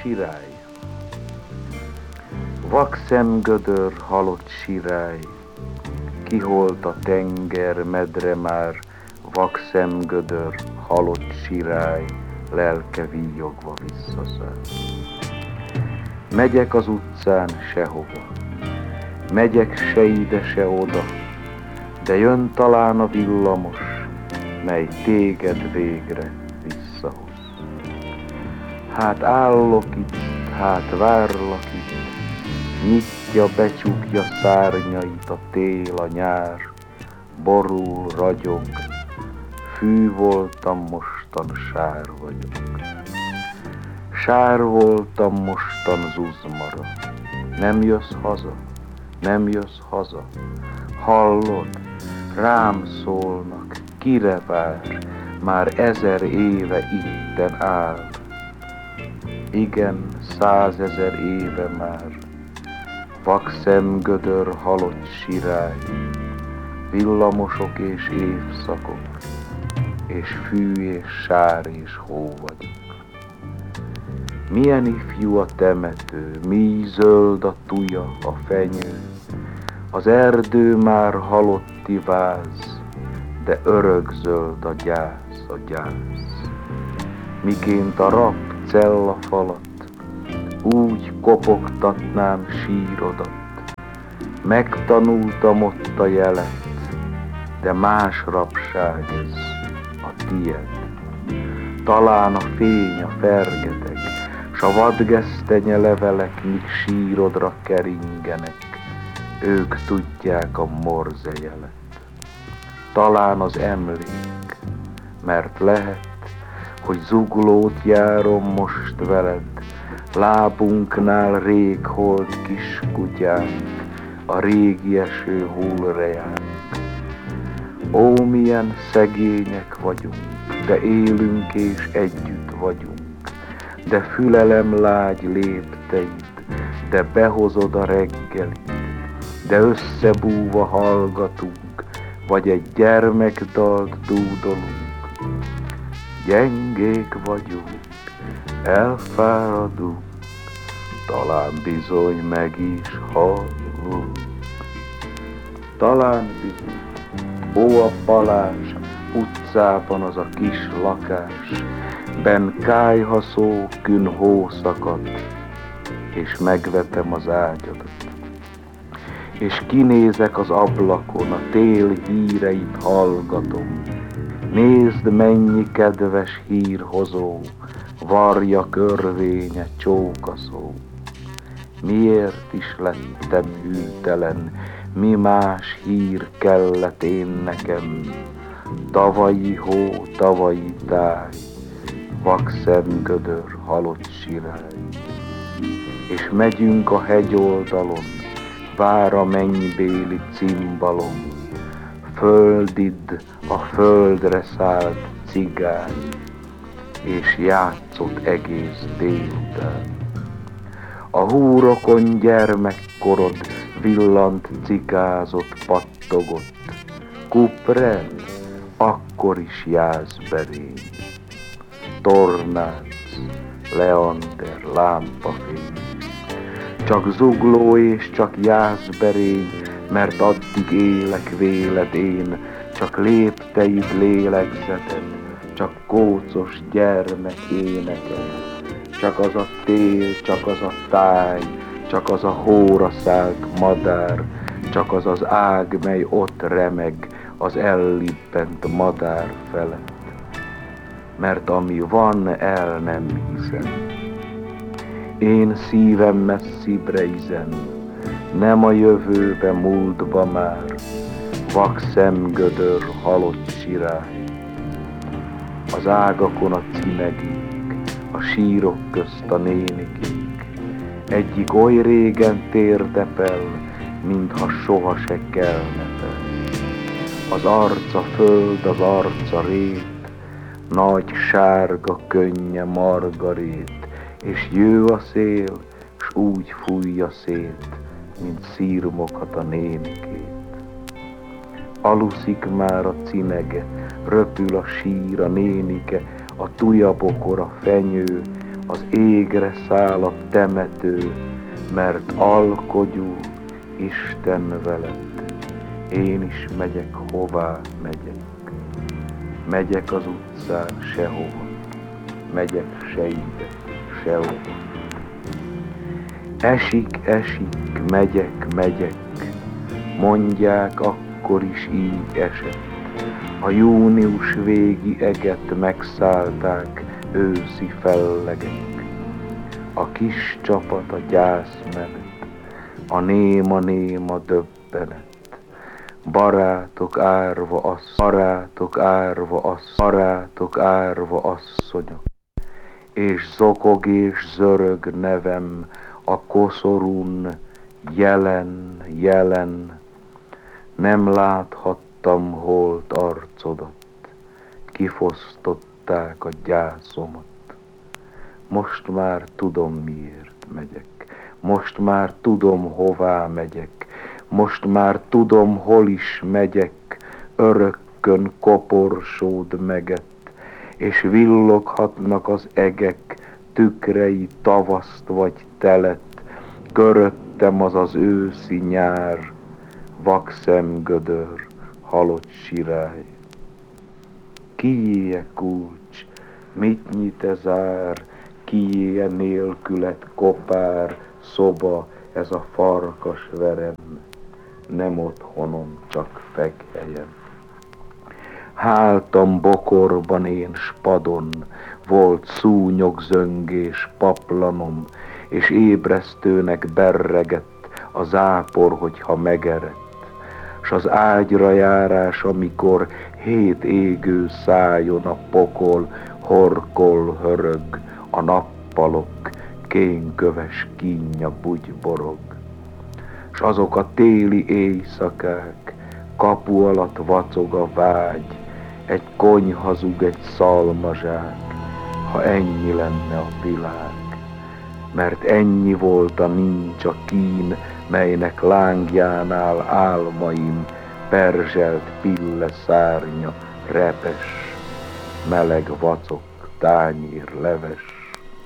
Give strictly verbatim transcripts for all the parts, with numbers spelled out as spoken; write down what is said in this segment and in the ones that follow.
sirály. Vakszemgödör, halott sirály, kiholt a tenger, medre már, vakszemgödör, halott sirály, lelke víjogva visszaszáll. Megyek az utcán sehova, megyek se ide, se oda, de jön talán a villamos, mely téged végre visszahoz. Hát állok itt, hát várlak itt, nyitja, becsukja szárnyait a tél, a nyár, borul, ragyog, fű voltam, mostan sár vagyok. Sár voltam, mostan zuzmara. Nem jössz haza, nem jössz haza. Hallod, rám szólnak, kire vár, már ezer éve itten áll. Igen, százezer éve már, vakszemgödör, halott sirály, villamosok és évszakok, és fű és sár és hó vagyok. Milyen ifjú a temető, mi zöld a tuja, a fenyő, az erdő már halotti váz, de örökzöld a gyász, a gyász. Miként a rab cellafalat, úgy kopogtatnám sírodat. Megtanultam ott a jelet, de más rabság ez, a tied. Talán a fény, a fergeteg, s a vadgesztenye levelek, míg sírodra keringenek, ők tudják a morze jelet. Talán az emlék, mert lehet, hogy zuglót járom most veled, lábunknál rég holt kiskutyánk, a régi eső hullrejánk. Ó, milyen szegények vagyunk, de élünk és együtt vagyunk, de fülelem lágy lépteid, de behozod a reggelit, de összebúva hallgatunk, vagy egy gyermekdalt dúdolunk. Gyengék vagyunk, elfáradunk, talán bizony meg is halunk. Talán bizony, ó a Balázs, utcában az a kis lakás, benn kályhaszó kün hó szakad, és megvetem az ágyadat. És kinézek az ablakon, a tél híreit hallgatom. Nézd, mennyi kedves hírhozó, varja körvénye, csókaszó. Miért is lettem hűtelen, mi más hír kellett én nekem? Tavalyi hó, tavalyi táj, vakszemgödör, halott sirály. És megyünk a hegyoldalon, vár a mennybéli cimbalom, földidd a földre szállt cigány, és játszott egész délután. A húrokon gyermekkorod villant, cikázott, pattogott, Kuprel, akkor is jászberény, tornác, leander, lámpafény. Csak zugló és csak jászberény, mert addig élek véled én, csak lépteid lélegzeted, csak kócos gyermek énekel. Csak az a tél, csak az a táj, csak az a hóra szállt madár, csak az az ág, mely ott remeg az ellibbent madár felett. Mert ami van, el nem hiszem. Én szívem messzibbre izen, nem a jövőbe, múltba már, vakszemgödör, halott sirály. Az ágakon a cinegék, a sírok közt a nénikék, egyik oly régen térdepel, mintha soha se kelne fel. Az arca föld, az arca rét, nagy sárga könnye margarét, és jő a szél, s úgy fújja szét, mint szírmokat a nénikét. Aluszik már a cinege, röpül a sír, a nénike, a tujabokor, a fenyő, az égre száll a temető, mert alkogyul Isten veled. Én is megyek, hová megyek. Megyek az utcán sehova, megyek se ide, sehova. Esik, esik, megyek, megyek, mondják, akkor is így esett. A június végi eget megszállták őszi fellegek. A kis csapat a gyász mellett, a néma-néma döbbenet. Barátok árva assz, barátok árva assz, barátok árva asszonyok. És zokog és zörög nevem a koszorún, jelen, jelen. Nem láthattam holt arcodat, kifosztották a gyászomat. Most már tudom, miért megyek, most már tudom, hová megyek, most már tudom, hol is megyek, örökkön koporsód megett, és villoghatnak az egek tükrei tavaszt vagy telet, köröttem az az őszi nyár, vakszemgödör, halott sirály. Kié kulcs, mit nyit ez ár, kié nélkület kopár szoba, ez a farkas verem, nem otthonom, csak fekhelyem. Háltam bokorban én spadon, volt szúnyogzöngés paplanom, és ébresztőnek berregett a zápor, hogyha megerett. S az ágyra járás, amikor hét égő szájon a pokol, horkol, hörög, a nappalok, kénköves kínja bugyborog. S azok a téli éjszakák, kapu alatt vacog a vágy, egy konyha zug, egy szalmazsák, ha ennyi lenne a világ. Mert ennyi volt a nincs a kín, melynek lángjánál álmaim, perzselt pille szárnya, repes, meleg vacok, tányér, leves.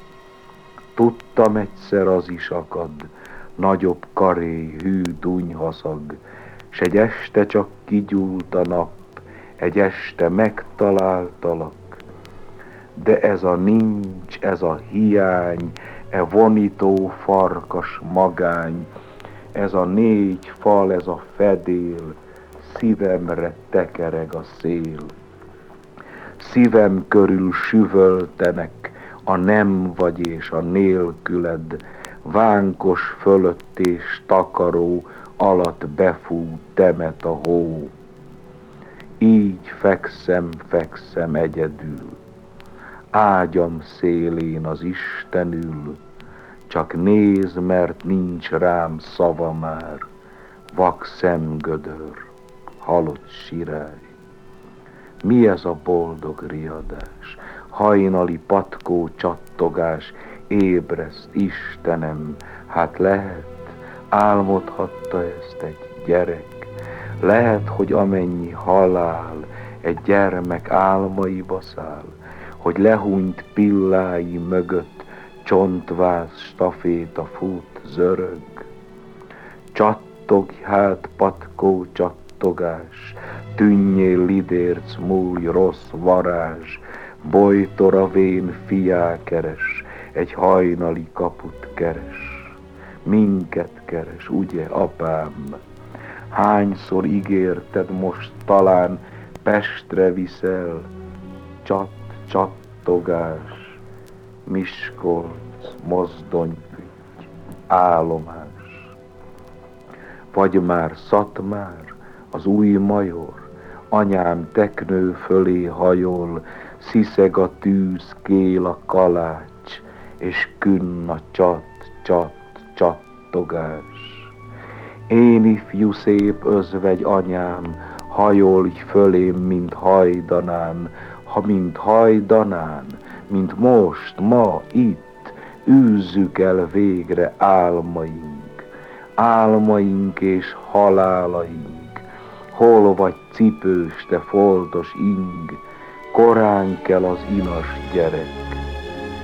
Tudtam, egyszer az is akad, nagyobb karé, hű dunyhaszag, s egy este csak kigyúlt a nap, egy este megtaláltalak. De ez a nincs, ez a hiány, e vonító farkas magány, ez a négy fal, ez a fedél, szívemre tekereg a szél. Szívem körül süvöltenek a nem vagy és a nélküled, vánkos fölött és takaró alatt befúj temet a hó. Így fekszem, fekszem egyedül, ágyam szélén az Isten ül, csak néz, mert nincs rám szava már, vak szemgödör, halott sirály. Mi ez a boldog riadás, hajnali patkó csattogás, ébreszt, Istenem, hát lehet, álmodhatta ezt egy gyerek, lehet, hogy amennyi halál egy gyermek álmaiba száll, hogy lehúnyt pillái mögött csontváz staféta fut, zörög. Csattogj hát, patkó csattogás, tűnjél lidérc, múlj rossz varázs, bojtor a vén fiá keres, egy hajnali kaput keres. Minket keres, ugye, apám? Hányszor ígérted, most talán Pestre viszel, csat, csattogás, Miskolc, mozdonyfügy, állomás. Vagy már Szatmár, az új major, anyám teknő fölé hajol, sziszeg a tűz, kél a kalács, és künn a csat, csat, csattogás. Én ifjú szép özvegy anyám, hajolj fölém, mint hajdanán, ha mint hajdanán, mint most, ma, itt, űzzük el végre álmaink, álmaink és halálaink. Hol vagy cipős, te foltos ing, korán kell az inas gyerek.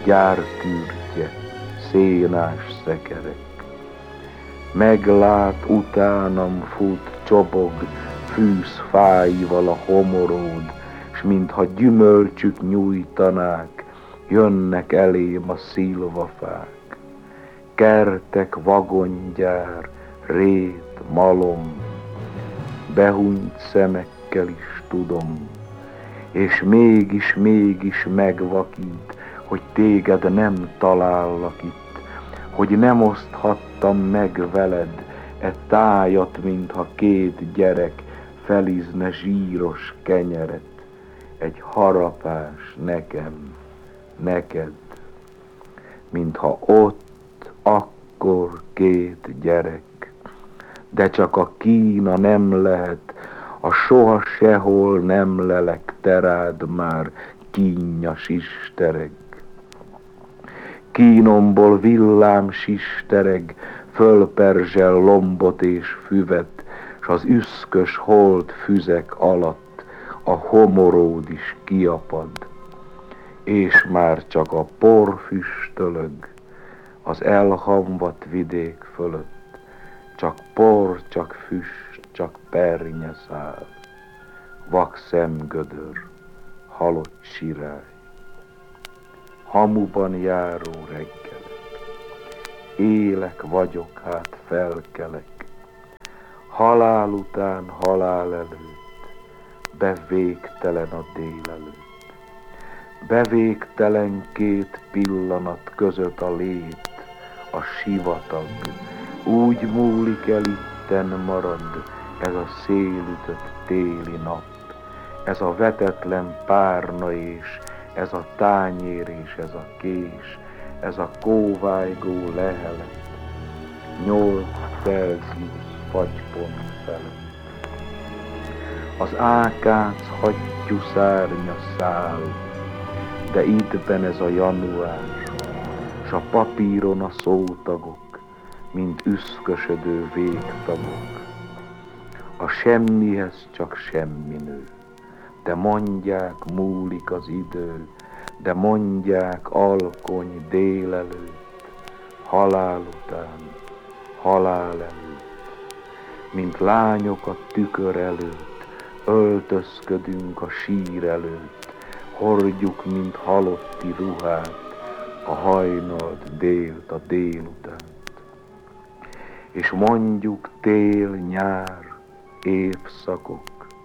gyárkürtje, szénás szekerek. Meglát, utánam fut, csobog, fűz fáival a homoród, s mintha gyümölcsük nyújtanák, jönnek elém a szilvafák. Kertek, vagongyár, rét, malom, behunyt szemekkel is tudom, és mégis, mégis megvakít, hogy téged nem talállak itt, hogy nem oszthattam meg veled e tájat, mintha két gyerek felizne zsíros kenyeret, egy harapás nekem, neked, mintha ott, akkor két gyerek, de csak a Kína nem lehet, a soha sehol nem lelek te rád már, kínja sistereg. Kínomból villám sistereg, fölperzsel lombot és füvet, s az üszkös holt füzek alatt a homoród is kiapad, és már csak a por füstölög az elhamvadt vidék fölött, csak por, csak füst, csak pernye szál, vak szemgödör, halott sirály. Hamuban járó reggelek, élek vagyok, hát felkelek, halál után halál előtt, bevégtelen a délelőtt. Bevégtelen két pillanat között a lét, a sivatag, úgy múlik el itten marad ez a szélütött téli nap, ez a vetetlen párna és ez a tányér és ez a kés, ez a kóvájgó lehelet, nyolc Celsius fagypont felett. Az ákác hattyú szárnya száll, de ittben ez a január, s a papíron a szótagok, mint üszkösödő végtagok. A semmihez csak semmi nő, de mondják, múlik az idő, de mondják, alkony délelőtt, halál után, halál előtt, mint lányok a tükör előtt, öltözködünk a sír előtt, hordjuk, mint halotti ruhát, a hajnalt, délt, a délutánt. És mondjuk tél, nyár, évszakok,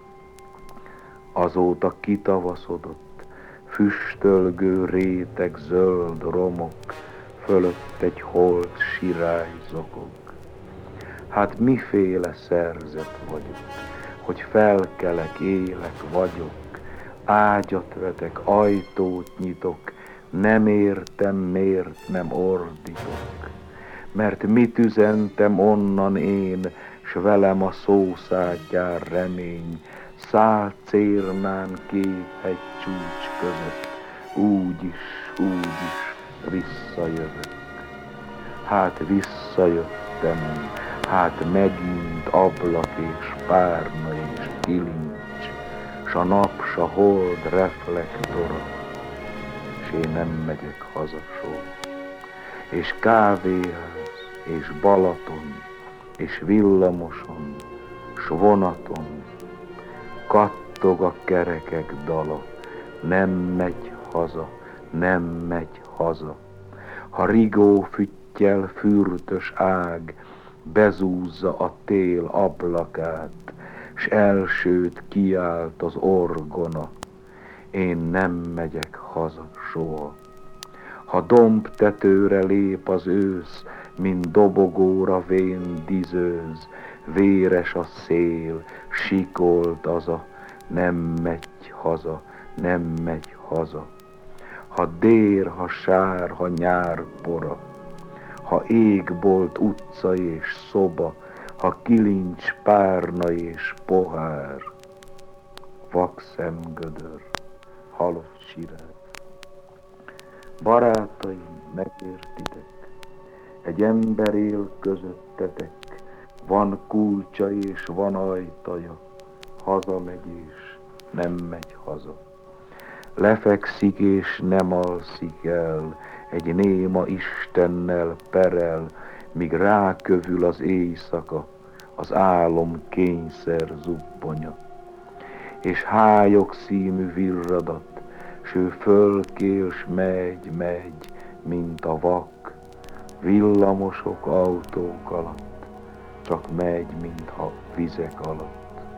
azóta kitavaszodott, füstölgő réteg zöld romok, fölött egy holt sirály zokog. Hát miféle szerzet vagyok, hogy felkelek, élek vagyok, ágyat vetek, ajtót nyitok, nem értem, miért nem ordítok. Mert mit üzentem onnan én, s velem a szószátjár remény, száll cérnán két hegycsúcs között, úgyis, úgyis visszajövök. Hát visszajöttem, hát megint ablak és párna és kilincs, s a nap, s a hold reflektora, s én nem megyek haza soha. És kávéház, és Balaton, és villamoson, s vonaton, kattog a kerekek dala, nem megy haza, nem megy haza. Ha rigó füttyel fürtös ág bezúzza a tél ablakát, s elsőt kiált az orgona, én nem megyek haza soha. Ha dombtetőre lép az ősz, mint dobogóra vén dizőz, véres a szél, sikolt az a, nem megy haza, nem megy haza. Ha dér, ha sár, ha nyár pora, ha égbolt utca és szoba, ha kilincs párna és pohár, vak szemgödör, halott sirály. Barátaim, megértitek, egy ember él közöttetek, van kulcsa és van ajtaja, hazamegy és nem megy haza. lefekszik és nem alszik el, egy néma Istennel perel, míg rákövül az éjszaka, az álom kényszer zubbonya. És hályog színű virradat, s ő fölkél, s megy, megy, mint a vak, villamosok, autók alatt, csak megy, mintha vizek alatt.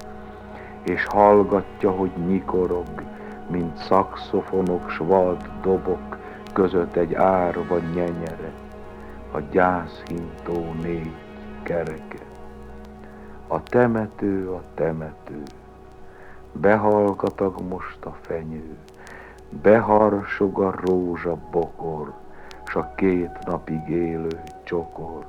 És hallgatja, hogy nyikorog, mint szaxofonok, s vad dobok között egy árva nyenyere, a gyászhintó négy kereke. A temető, a temető, behallgatag most a fenyő, beharsog a rózsa bokor, s a két napig élő csokor.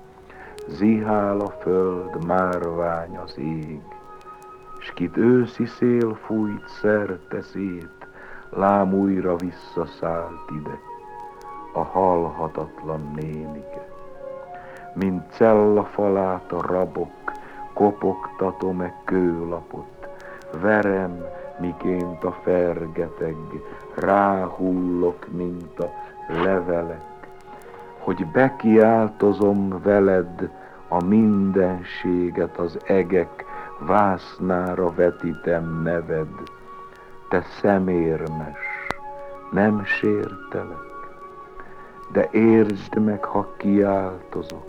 Zihál a föld, márvány az ég, s kit őszi szél fújt szerte szét, lám újra visszaszállt ide, a halhatatlan nénike. Mint cella falát a rabok, kopogtatom-e kőlapot, verem, miként a fergeteg, ráhullok, mint a levelek, hogy bekiáltozom veled a mindenséget, az egek vásznára vetítem neved. Te szemérmes, nem sértelek, de értsd meg, ha kiáltozok.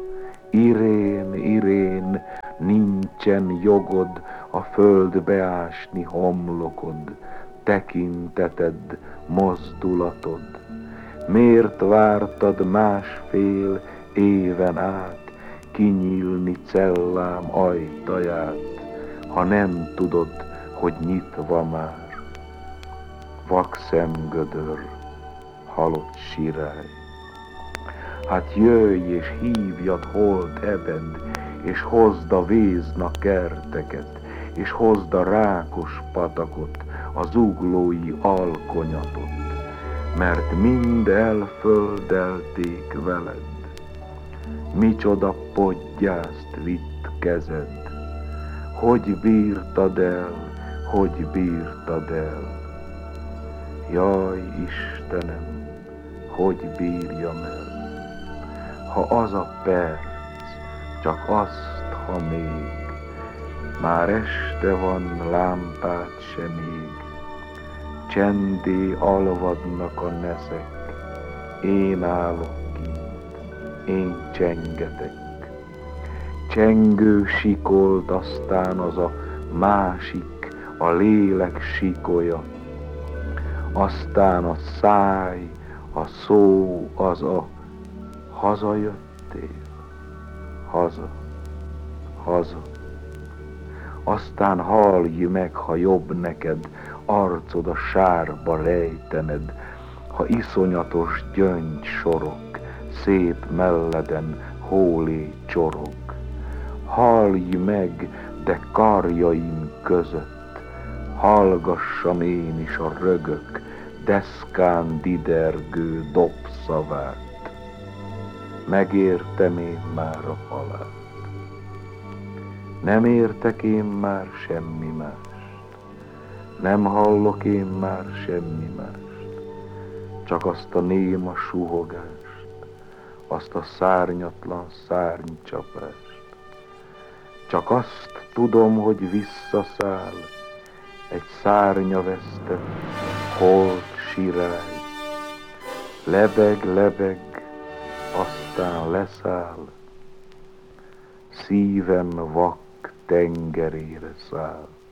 Irén, Irén, nincsen jogod a földbe ásni homlokod, tekinteted, mozdulatod. Miért vártad másfél éven át kinyílni cellám ajtaját, ha nem tudod, hogy nyitva már? Vakszemgödör, halott sirály. Hát jöjj és hívjad holt ebed, és hozd a vézna kerteket, és hozd a rákos patakot, a zuglói alkonyatot, mert mind elföldelték veled. Micsoda podgyászt vitt kezed, hogy bírtad el, hogy bírtad el? Jaj, Istenem, hogy bírjam el? Ha az a perc, csak azt, ha még, már este van, lámpát sem ég, csendé alvadnak a neszek, én állok kint, én csengetek. Csengő sikold, aztán az a másik, a lélek sikolya, aztán a száj, a szó, az a hazajöttél, haza, haza. Aztán hallj meg, ha jobb neked, arcod a sárba rejtened, ha iszonyatos gyöngy sorok, szép melleden hólé csorog. Hallj meg, de karjaim között, hallgassam én is a rögök, deszkán didergő dobszavát. Megértem én már a halált. Nem értek én már semmi mást, nem hallok én már semmi mást, csak azt a néma suhogást, azt a szárnyatlan szárnycsapást. Csak azt tudom, hogy visszaszáll egy szárnyavesztett, holt sirály. Lebeg, lebeg, aztán leszáll, szívem vak tengerére száll.